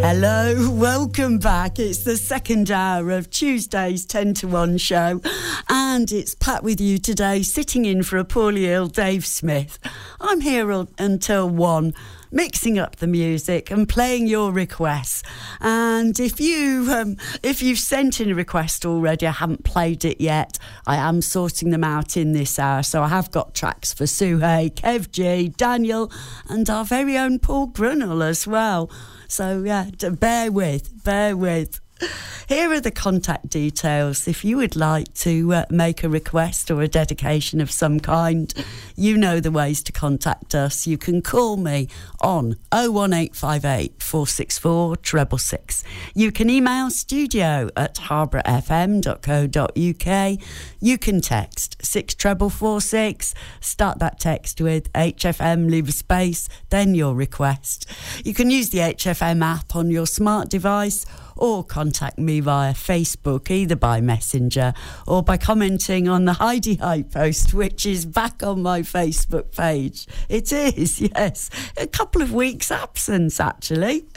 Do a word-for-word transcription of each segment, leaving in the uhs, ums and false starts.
Hello, welcome back. It's the second hour of Tuesday's ten to one show, and it's Pat with you today, sitting in for a poorly ill Dave Smith. I'm here until one, mixing up the music and playing your requests. And if you um, if you've sent in a request already, I haven't played it yet. I am sorting them out in this hour, so I have got tracks for Suhay, Kev G, Daniel, and our very own Paul Grunnell as well. So yeah, bear with, bear with. Here are the contact details. If you would like to uh, make a request or a dedication of some kind, you know the ways to contact us. You can call me on oh one eight five eight, four six four, six six six. You can email studio at harborough f m dot co dot u k. You can text six four four six. Start that text with H F M, leave a space, then your request. You can use the H F M app on your smart device, or contact me via Facebook, either by Messenger or by commenting on the Heidi High post, which is back on my Facebook page. It is, yes. A couple of weeks absence, actually.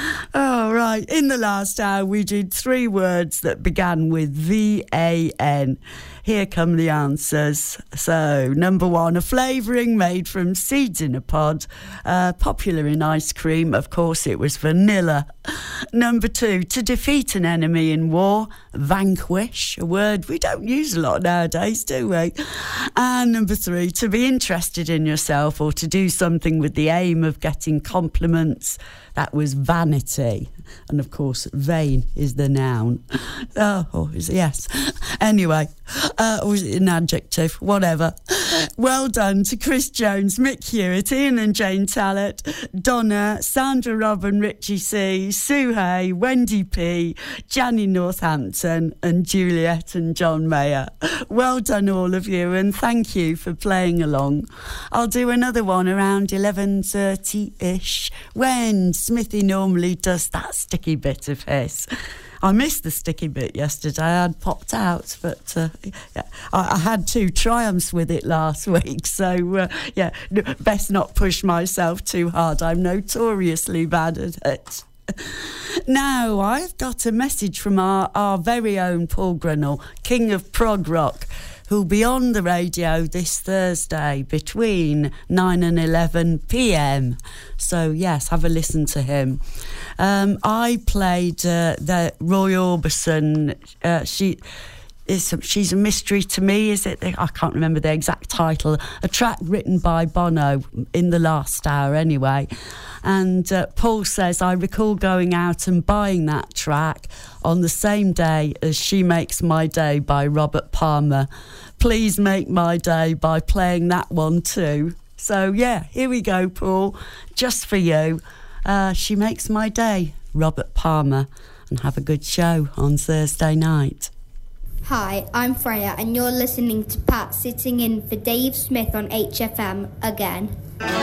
Oh, right. In the last hour, we did three words that began with V A N. Here come the answers. So, number one, a flavouring made from seeds in a pod. Uh, popular in ice cream, of course, it was vanilla. Number two, to defeat an enemy in war. Vanquish, a word we don't use a lot nowadays, do we? And number three, to be interested in yourself or to do something with the aim of getting compliments. That was vanity. And, of course, vain is the noun. Oh, is it? Yes. Anyway, uh, or is it an adjective? Whatever. Well done to Chris Jones, Mick Hewitt, Ian and Jane Tallett, Donna, Sandra Robin, Richie C, Sue Hay, Wendy P, Janny Northampton, and Juliet and John Mayer. Well done, all of you, and thank you for playing along. I'll do another one around eleven thirty-ish, when Smithy normally does that sticky bit of his. I missed the sticky bit yesterday. I had popped out, but uh, yeah, I, I had two triumphs with it last week. So, uh, yeah, best not push myself too hard. I'm notoriously bad at it. Now, I've got a message from our, our very own Paul Grunnell, King of Prog Rock, who'll be on the radio this Thursday between nine and eleven p.m. So, yes, have a listen to him. Um, I played uh, the Roy Orbison. Uh, she... Is she's a mystery to me, is it? I can't remember the exact title. A track written by Bono in the last hour anyway. And uh, Paul says, I recall going out and buying that track on the same day as She Makes My Day by Robert Palmer. Please make my day by playing that one too. So yeah, here we go, Paul, just for you. Uh, She Makes My Day, Robert Palmer. And have a good show on Thursday night. Hi, I'm Freya, and you're listening to Pat sitting in for Dave Smith on H F M again.